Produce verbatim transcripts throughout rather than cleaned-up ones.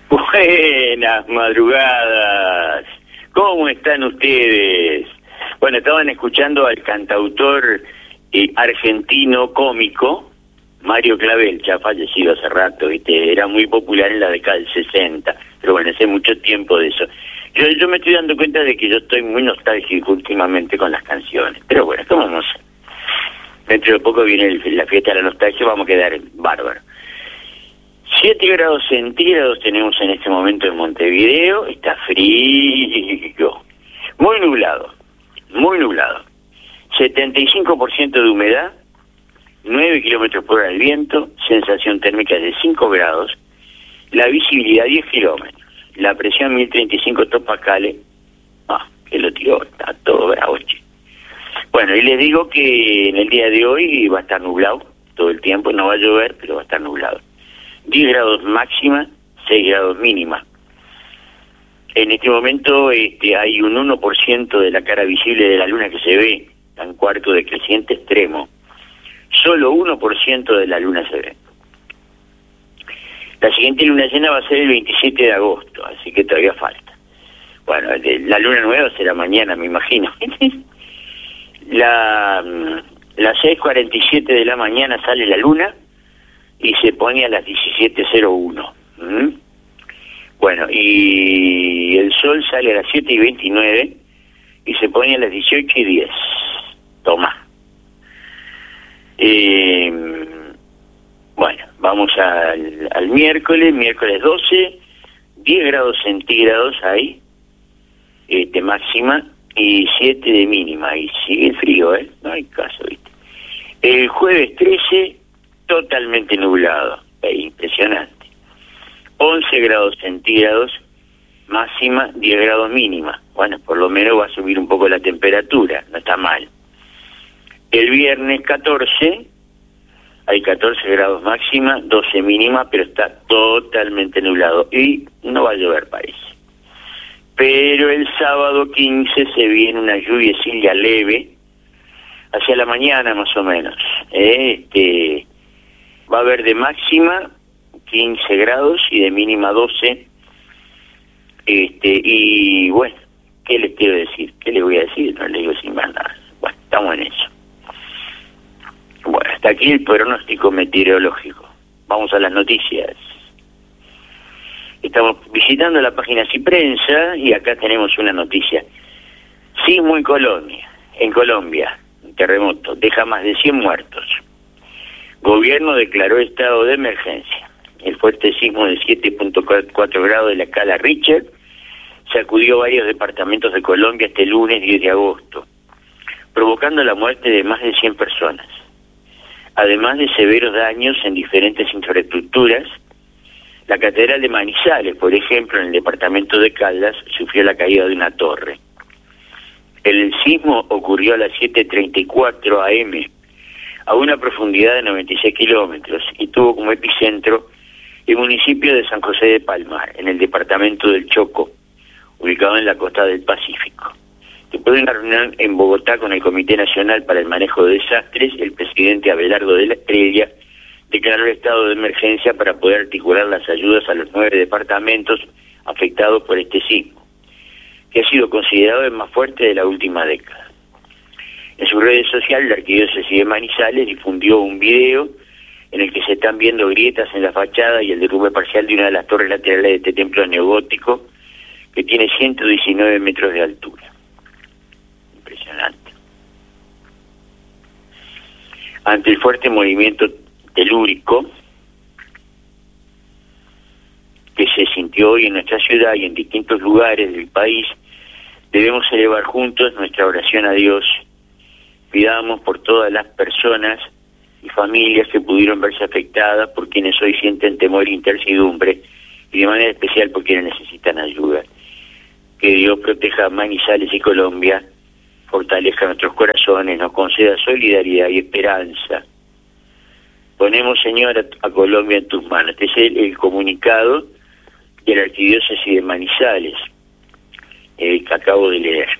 Buenas madrugadas. ¿Cómo están ustedes? Bueno, estaban escuchando al cantautor eh, argentino cómico Mario Clavel, ya fallecido hace rato, ¿viste? Era muy popular en la década del sesenta, pero bueno, hace mucho tiempo de eso. Yo, yo me estoy dando cuenta de que yo estoy muy nostálgico últimamente con las canciones, pero bueno, ¿cómo vamos? Dentro de poco viene el, la fiesta de la nostalgia, vamos a quedar bárbaro. siete grados centígrados tenemos en este momento en Montevideo, está frío, muy nublado, muy nublado, setenta y cinco por ciento de humedad, nueve kilómetros por hora el viento, sensación térmica de cinco grados, la visibilidad diez kilómetros, la presión mil treinta y cinco hectopascales, ah, que lo tiró, está todo bravo, che. Bueno, y les digo que en el día de hoy va a estar nublado todo el tiempo, no va a llover, pero va a estar nublado. diez grados máxima, seis grados mínima. En este momento este, hay un uno por ciento de la cara visible de la luna que se ve, en cuarto de creciente extremo. Solo uno por ciento de la luna se ve. La siguiente luna llena va a ser el veintisiete de agosto, así que todavía falta. Bueno, la luna nueva será mañana, me imagino. la las seis cuarenta y siete de la mañana sale la luna y se pone a las diecisiete cero uno. ¿Mm? Bueno, y el sol sale a las siete y veintinueve y se pone a las dieciocho y diez. Toma. Eh, bueno, vamos al, al miércoles, miércoles doce, diez grados centígrados ahí, este, máxima, y siete de mínima, y sigue frío, ¿eh? No hay caso, ¿viste? El jueves trece, totalmente nublado, eh, impresionante. once grados centígrados, máxima, diez grados mínima. Bueno, por lo menos va a subir un poco la temperatura, no está mal. El viernes catorce, hay catorce grados máxima, doce mínima, pero está totalmente nublado. Y no va a llover, parece. Pero el sábado quince se viene una lluviecilla leve, hacia la mañana más o menos. ¿eh? Este, va a haber de máxima quince grados y de mínima doce. Este, y bueno, ¿qué les quiero decir? ¿Qué les voy a decir? No les digo sin más nada. Bueno, estamos en eso. Bueno, hasta aquí el pronóstico meteorológico. Vamos a las noticias. Estamos visitando la página Ciprensa y acá tenemos una noticia. Sismo en Colombia. En Colombia, un terremoto, deja más de cien muertos. Gobierno declaró estado de emergencia. El fuerte sismo de siete punto cuatro grados de la escala Richter sacudió varios departamentos de Colombia este lunes diez de agosto, provocando la muerte de más de cien personas. Además de severos daños en diferentes infraestructuras, la Catedral de Manizales, por ejemplo, en el departamento de Caldas, sufrió la caída de una torre. El sismo ocurrió a las siete treinta y cuatro a eme, a una profundidad de noventa y seis kilómetros, y tuvo como epicentro el municipio de San José de Palmar, en el departamento del Chocó, ubicado en la costa del Pacífico. Después de una reunión en Bogotá con el Comité Nacional para el Manejo de Desastres, el presidente Abelardo de la Estrella declaró el estado de emergencia para poder articular las ayudas a los nueve departamentos afectados por este sismo, que ha sido considerado el más fuerte de la última década. En sus redes sociales, la arquidiócesis de Manizales difundió un video en el que se están viendo grietas en la fachada y el derrumbe parcial de una de las torres laterales de este templo neogótico, que tiene ciento diecinueve metros de altura. Impresionante. Ante el fuerte movimiento telúrico que se sintió hoy en nuestra ciudad y en distintos lugares del país, debemos elevar juntos nuestra oración a Dios. Pidamos por todas las personas y familias que pudieron verse afectadas, por quienes hoy sienten temor e incertidumbre, y de manera especial por quienes necesitan ayuda. Que Dios proteja a Manizales y Colombia, fortalezca nuestros corazones, nos conceda solidaridad y esperanza. Ponemos, Señor, a, a Colombia en tus manos. Este es el, el comunicado de la arquidiócesis de Manizales, el que acabo de leer.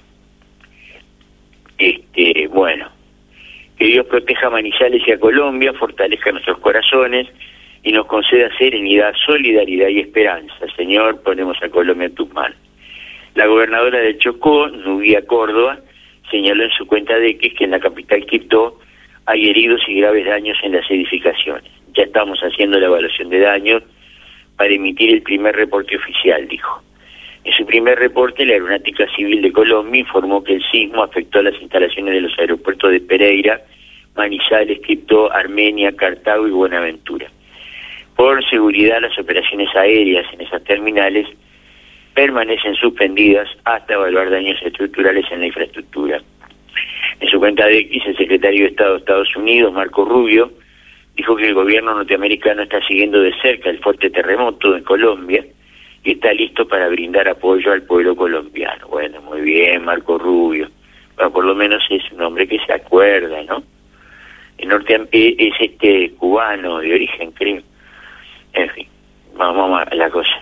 Este, bueno, que Dios proteja a Manizales y a Colombia, fortalezca nuestros corazones y nos conceda serenidad, solidaridad y esperanza. Señor, ponemos a Colombia en tus manos. La gobernadora de Chocó, Nubia Córdoba, señaló en su cuenta de X que en la capital Quibdó hay heridos y graves daños en las edificaciones. Ya estamos haciendo la evaluación de daños para emitir el primer reporte oficial, dijo. En su primer reporte, la Aeronáutica Civil de Colombia informó que el sismo afectó las instalaciones de los aeropuertos de Pereira, Manizales, Quibdó, Armenia, Cartago y Buenaventura. Por seguridad, las operaciones aéreas en esas terminales permanecen suspendidas hasta evaluar daños estructurales en la infraestructura. En su cuenta de X, el secretario de Estado de Estados Unidos, Marco Rubio, dijo que el gobierno norteamericano está siguiendo de cerca el fuerte terremoto en Colombia y está listo para brindar apoyo al pueblo colombiano. Bueno, muy bien, Marco Rubio. Bueno, por lo menos es un hombre que se acuerda, ¿no? El norte es este cubano de origen, creo. En fin, vamos a la cosa.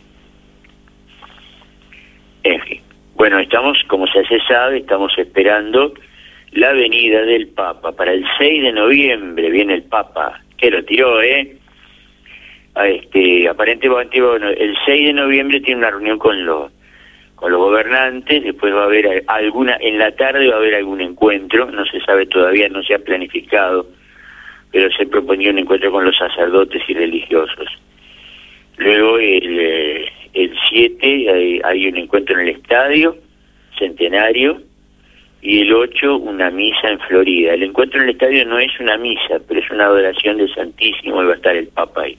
En fin. Bueno, estamos, como ya se sabe, estamos esperando la venida del Papa. Para el seis de noviembre viene el Papa, que lo tiró, ¿eh? A este, aparentemente, bueno, el seis de noviembre tiene una reunión con los con los gobernantes, después va a haber alguna, en la tarde va a haber algún encuentro, no se sabe todavía, no se ha planificado, pero se proponía un encuentro con los sacerdotes y religiosos. Luego el, el siete hay, hay un encuentro en el estadio centenario, y el ocho una misa en Florida. El encuentro en el estadio no es una misa, pero es una adoración del Santísimo y va a estar el Papa ahí.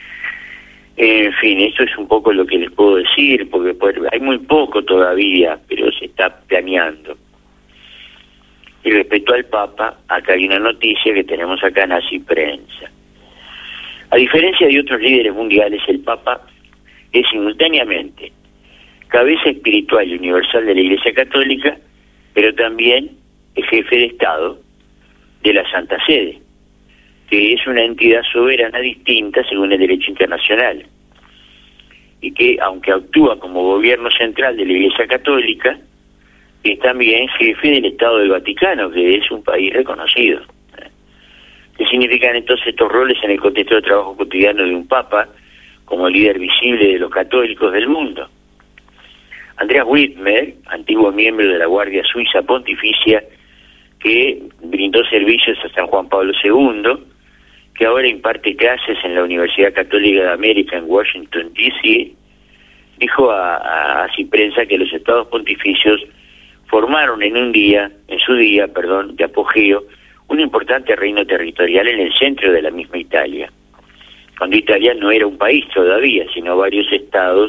En fin, esto es un poco lo que les puedo decir, porque hay muy poco todavía, pero se está planeando. Y respecto al Papa, acá hay una noticia que tenemos acá en Así Prensa. A diferencia de otros líderes mundiales, el Papa es simultáneamente cabeza espiritual y universal de la Iglesia Católica, pero también es jefe de Estado de la Santa Sede, que es una entidad soberana distinta según el derecho internacional, y que, aunque actúa como gobierno central de la Iglesia Católica, es también jefe del Estado del Vaticano, que es un país reconocido. ¿Qué significan entonces estos roles en el contexto de trabajo cotidiano de un Papa como líder visible de los católicos del mundo? Andreas Whitmer, antiguo miembro de la Guardia Suiza Pontificia, que brindó servicios a San Juan Pablo segundo, que ahora imparte clases en la Universidad Católica de América en Washington, D C, dijo a, a Así Prensa que los estados pontificios formaron en un día, en su día, perdón, de apogeo, un importante reino territorial en el centro de la misma Italia, cuando Italia no era un país todavía, sino varios estados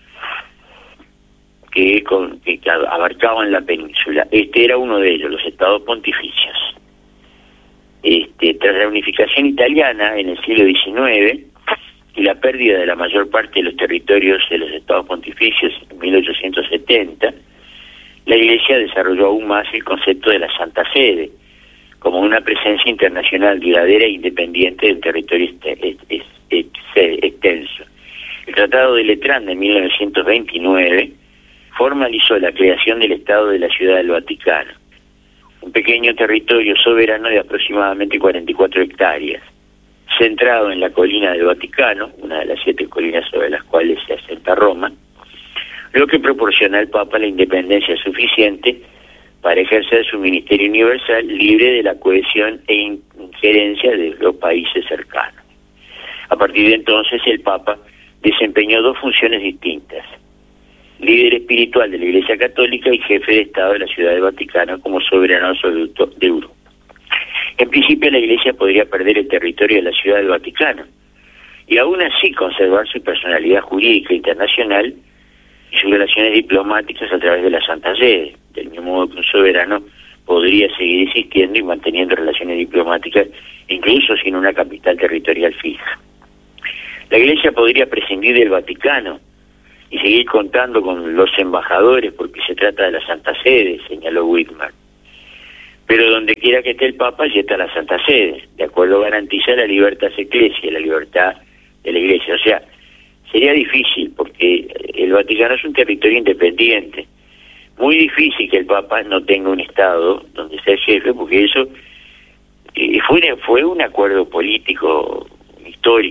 que, con, que abarcaban la península. Este era uno de ellos, los estados pontificios. Este, tras la unificación italiana en el siglo diecinueve y la pérdida de la mayor parte de los territorios de los estados pontificios en mil ochocientos setenta, la Iglesia desarrolló aún más el concepto de la Santa Sede como una presencia internacional duradera e independiente del territorio extenso. El Tratado de Letrán de mil novecientos veintinueve formalizó la creación del Estado de la Ciudad del Vaticano, un pequeño territorio soberano de aproximadamente cuarenta y cuatro hectáreas, centrado en la colina del Vaticano, una de las siete colinas sobre las cuales se asenta Roma, lo que proporciona al Papa la independencia suficiente para ejercer su ministerio universal libre de la cohesión e injerencia de los países cercanos. A partir de entonces, el Papa desempeñó dos funciones distintas: líder espiritual de la Iglesia Católica y jefe de Estado de la Ciudad del Vaticano como soberano absoluto de Europa. En principio, la Iglesia podría perder el territorio de la Ciudad del Vaticano y aún así conservar su personalidad jurídica internacional y sus relaciones diplomáticas a través de la Santa Sede, del mismo modo que un soberano podría seguir existiendo y manteniendo relaciones diplomáticas, incluso sin una capital territorial fija. La Iglesia podría prescindir del Vaticano y seguir contando con los embajadores porque se trata de la Santa Sede, señaló Whitmer. Pero donde quiera que esté el Papa, ya está la Santa Sede. De acuerdo, garantiza la libertas ecclesiae, la libertad de la Iglesia. O sea, sería difícil porque el Vaticano es un territorio independiente. Muy difícil que el Papa no tenga un Estado donde sea jefe, porque eso eh, fue, fue un acuerdo político histórico, ¿no?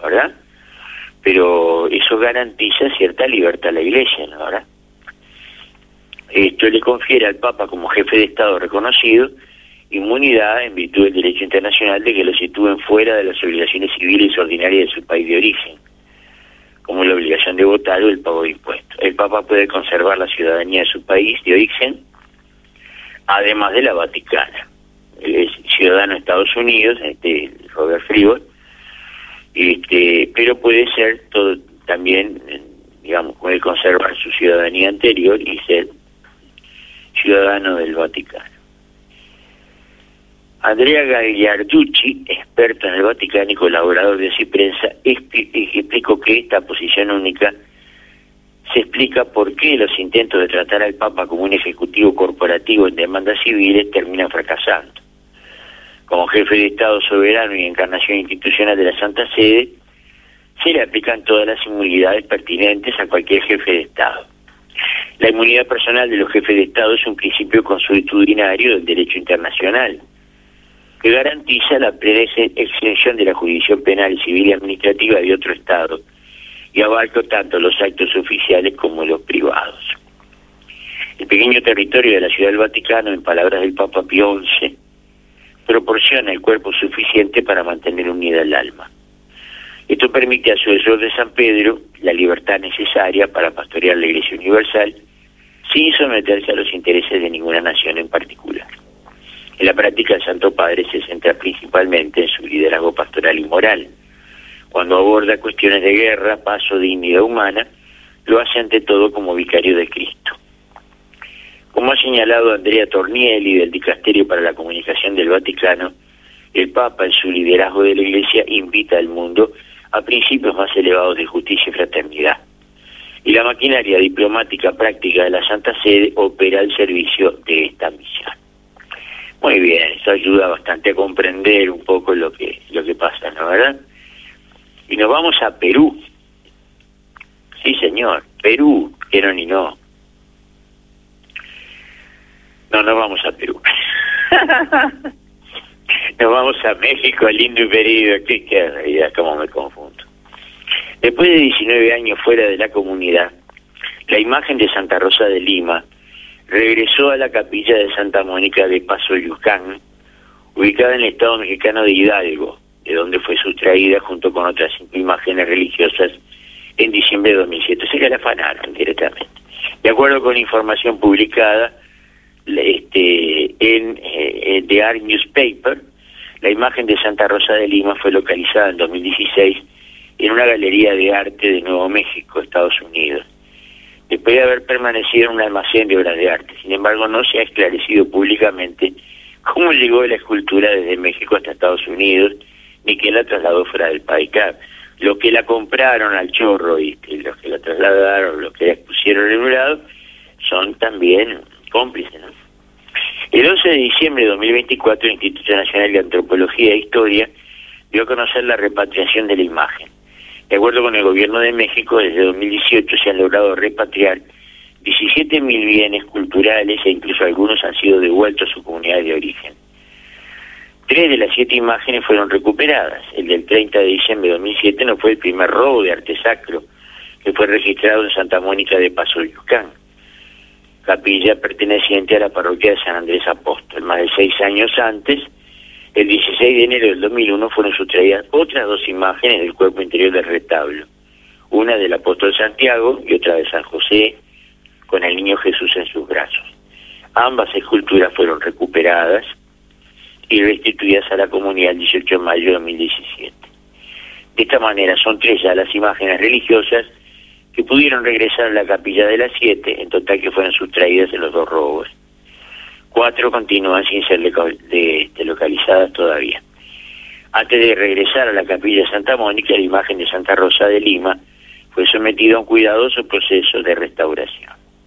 verdad? Pero eso garantiza cierta libertad a la Iglesia, ¿no verdad? Esto le confiere al Papa, como jefe de Estado reconocido, inmunidad en virtud del derecho internacional de que lo sitúen fuera de las obligaciones civiles ordinarias de su país de origen, como la obligación de votar o el pago de impuestos. El Papa puede conservar la ciudadanía de su país de origen, además de la Vaticana. Él es ciudadano de Estados Unidos, este Robert Fribol, este, pero puede ser todo, también, digamos, puede conservar su ciudadanía anterior y ser ciudadano del Vaticano. Andrea Gagliarducci, experto en el Vaticano y colaborador de Así Prensa, explicó que esta posición única se explica por qué los intentos de tratar al Papa como un ejecutivo corporativo en demandas civiles terminan fracasando. Como jefe de Estado soberano y encarnación institucional de la Santa Sede, se le aplican todas las inmunidades pertinentes a cualquier jefe de Estado. La inmunidad personal de los jefes de Estado es un principio consuetudinario del derecho internacional, que garantiza la plena exención de la jurisdicción penal, civil y administrativa de otro Estado, y abarca tanto los actos oficiales como los privados. El pequeño territorio de la Ciudad del Vaticano, en palabras del Papa Pío once, proporciona el cuerpo suficiente para mantener unida el alma. Esto permite a sucesor de San Pedro la libertad necesaria para pastorear la Iglesia Universal sin someterse a los intereses de ninguna nación en particular. En la práctica, el Santo Padre se centra principalmente en su liderazgo pastoral y moral. Cuando aborda cuestiones de guerra, paz o dignidad humana, lo hace ante todo como vicario de Cristo. Como ha señalado Andrea Tornielli del Dicasterio para la Comunicación del Vaticano, el Papa en su liderazgo de la Iglesia invita al mundo a principios más elevados de justicia y fraternidad. Y la maquinaria diplomática práctica de la Santa Sede opera al servicio de esta misión. Muy bien, eso ayuda bastante a comprender un poco lo que lo que pasa, ¿no verdad? Y nos vamos a Perú. Sí, señor, Perú, quiero ni no. No, no vamos a Perú. Nos vamos a México, lindo y querido. Qué, qué realidad, cómo me confundo. Después de diecinueve años fuera de la comunidad, la imagen de Santa Rosa de Lima regresó a la capilla de Santa Mónica de Pasoyucán, ubicada en el estado mexicano de Hidalgo, de donde fue sustraída junto con otras cinco imágenes religiosas en diciembre de dos mil siete. Se la afanaron directamente. De acuerdo con información publicada este, en eh, The Art Newspaper, la imagen de Santa Rosa de Lima fue localizada en dos mil dieciséis en una galería de arte de Nuevo México, Estados Unidos, después de haber permanecido en un almacén de obras de arte. Sin embargo, no se ha esclarecido públicamente cómo llegó la escultura desde México hasta Estados Unidos, ni quién la trasladó fuera del país. Claro, los que la compraron al chorro y los que la trasladaron, los que la expusieron en un lado, son también cómplices, ¿no? El once de diciembre de dos mil veinticuatro, el Instituto Nacional de Antropología e Historia dio a conocer la repatriación de la imagen. De acuerdo con el gobierno de México, desde dos mil dieciocho se han logrado repatriar diecisiete mil bienes culturales e incluso algunos han sido devueltos a su comunidad de origen. Tres de las siete imágenes fueron recuperadas. El del treinta de diciembre de dos mil siete no fue el primer robo de arte sacro, que fue registrado en Santa Mónica de Pasoyucán, capilla perteneciente a la parroquia de San Andrés Apóstol. Más de seis años antes, el dieciséis de enero del dos mil uno, fueron sustraídas otras dos imágenes del cuerpo interior del retablo, una del apóstol Santiago y otra de San José, con el niño Jesús en sus brazos. Ambas esculturas fueron recuperadas y restituidas a la comunidad el dieciocho de mayo de dos mil diecisiete. De esta manera son tres ya las imágenes religiosas que pudieron regresar a la capilla de las siete, en total que fueron sustraídas en los dos robos. Cuatro continúan sin ser de, de, de localizadas todavía. Antes de regresar a la capilla de Santa Mónica, la imagen de Santa Rosa de Lima fue sometida a un cuidadoso proceso de restauración.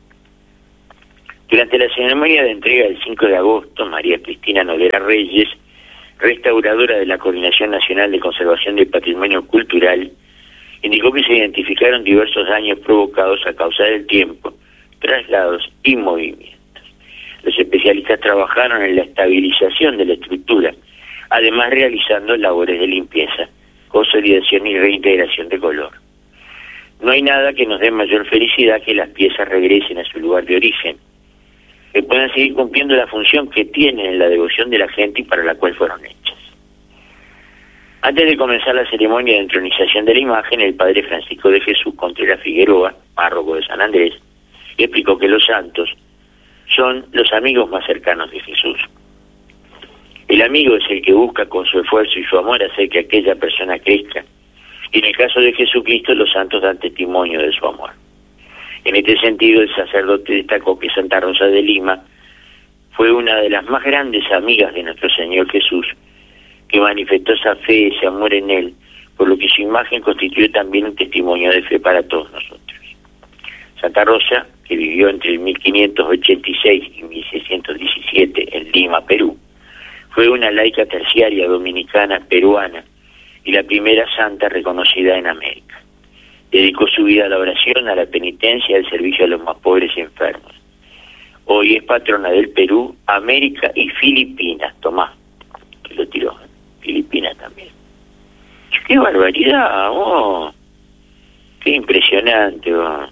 Durante la ceremonia de entrega del cinco de agosto, María Cristina Noguera Reyes, restauradora de la Coordinación Nacional de Conservación del Patrimonio Cultural, indicó que se identificaron diversos daños provocados a causa del tiempo, traslados y movimientos. Los especialistas trabajaron en la estabilización de la estructura, además realizando labores de limpieza consolidación y reintegración de color. No hay nada que nos dé mayor felicidad que las piezas regresen a su lugar de origen, que puedan seguir cumpliendo la función que tienen en la devoción de la gente y para la cual fueron hechas. Antes de comenzar la ceremonia de entronización de la imagen, el padre Francisco de Jesús Contreras Figueroa, párroco de San Andrés, explicó que los santos son los amigos más cercanos de Jesús. El amigo es el que busca con su esfuerzo y su amor hacer que aquella persona crezca. Y en el caso de Jesucristo, los santos dan testimonio de su amor. En este sentido, el sacerdote destacó que Santa Rosa de Lima fue una de las más grandes amigas de nuestro Señor Jesús, que manifestó esa fe, ese amor en Él, por lo que su imagen constituye también un testimonio de fe para todos nosotros. Santa Rosa, que vivió entre el mil quinientos ochenta y seis y mil seiscientos diecisiete en Lima, Perú, fue una laica terciaria dominicana peruana y la primera santa reconocida en América. Dedicó su vida a la oración, a la penitencia y al servicio a los más pobres y enfermos. Hoy es patrona del Perú, América y Filipinas. Tomás, que lo tiró. Filipinas también. ¡Qué barbaridad! Oh, ¡qué impresionante! Oh.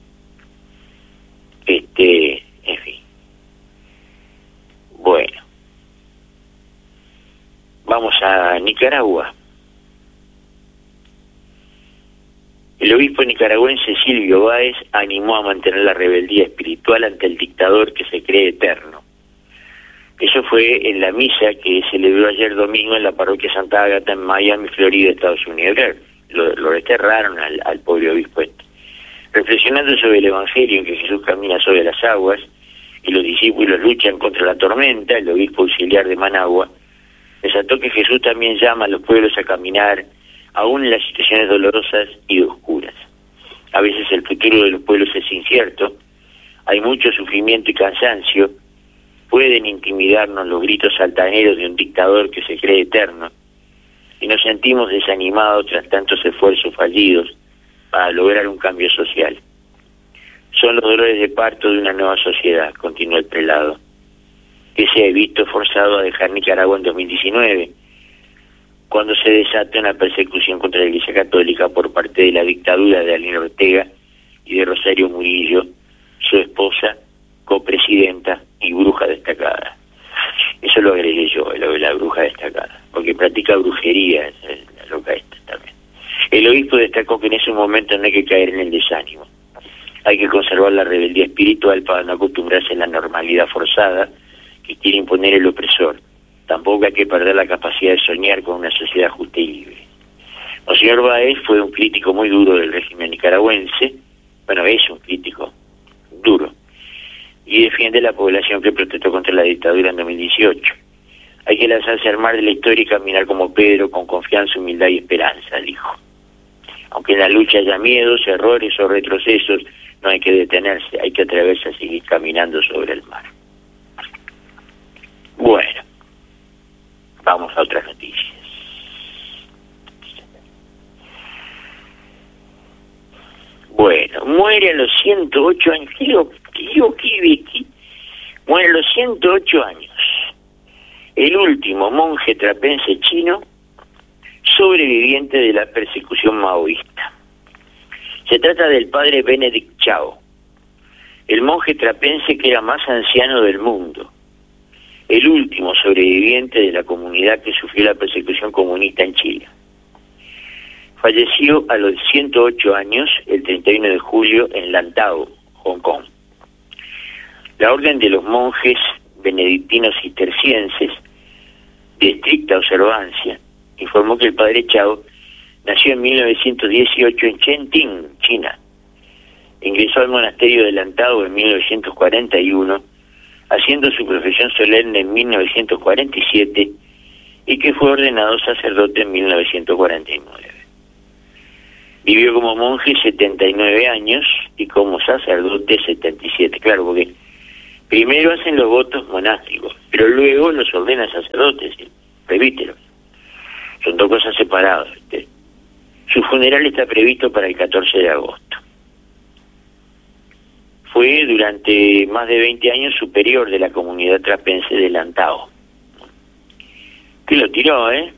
Este, en fin. Bueno. Vamos a Nicaragua. El obispo nicaragüense Silvio Báez animó a mantener la rebeldía espiritual ante el dictador que se cree eterno. Eso fue en la misa que celebró ayer domingo en la parroquia Santa Ágata en Miami, Florida, Estados Unidos. Lo, lo desterraron al, al pobre obispo este. Reflexionando sobre el Evangelio en que Jesús camina sobre las aguas y los discípulos luchan contra la tormenta, el obispo auxiliar de Managua desató que Jesús también llama a los pueblos a caminar aún en las situaciones dolorosas y oscuras. A veces el futuro de los pueblos es incierto, hay mucho sufrimiento y cansancio, pueden intimidarnos los gritos altaneros de un dictador que se cree eterno, y nos sentimos desanimados tras tantos esfuerzos fallidos para lograr un cambio social. Son los dolores de parto de una nueva sociedad, continuó el prelado, que se ha visto forzado a dejar Nicaragua en dos mil diecinueve, cuando se desata una persecución contra la Iglesia Católica por parte de la dictadura de Daniel Ortega y de Rosario Murillo, su esposa, copresidenta y bruja destacada. Eso lo agregué yo, lo de la bruja destacada, porque practica brujería, la loca esta también. El obispo destacó que en ese momento no hay que caer en el desánimo. Hay que conservar la rebeldía espiritual para no acostumbrarse a la normalidad forzada que quiere imponer el opresor. Tampoco hay que perder la capacidad de soñar con una sociedad justa y libre. Monseñor Báez fue un crítico muy duro del régimen nicaragüense, bueno, es un crítico duro, y defiende la población que protestó contra la dictadura en dos mil dieciocho. Hay que lanzarse al mar de la historia y caminar como Pedro, con confianza, humildad y esperanza, dijo. Aunque en la lucha haya miedos, errores o retrocesos, no hay que detenerse, hay que atreverse a seguir caminando sobre el mar. Bueno, vamos a otras noticias. Bueno, muere a los ciento ocho años. ¿Qué digo? ¿Qué digo? ¿Qué Vicky? Muere a los ciento ocho años. El último monje trapense chino sobreviviente de la persecución maoísta. Se trata del padre Benedict Chao, el monje trapense que era más anciano del mundo, el último sobreviviente de la comunidad que sufrió la persecución comunista en Chile. Falleció a los ciento ocho años el treinta y uno de julio en Lantau, Hong Kong. La orden de los monjes benedictinos cistercienses de estricta observancia informó que el padre Chao nació en mil novecientos dieciocho en Chengting, China. Ingresó al monasterio de Lantau en mil novecientos cuarenta y uno, haciendo su profesión solemne en mil novecientos cuarenta y siete y que fue ordenado sacerdote en mil novecientos cuarenta y nueve. Vivió como monje setenta y nueve años y como sacerdote setenta y siete. Claro, porque primero hacen los votos monásticos, pero luego los ordenan sacerdotes, presbíteros. Son dos cosas separadas. ¿Viste? Su funeral está previsto para el catorce de agosto. Fue durante más de veinte años superior de la comunidad trapense de Lantau. Que lo tiró, ¿eh?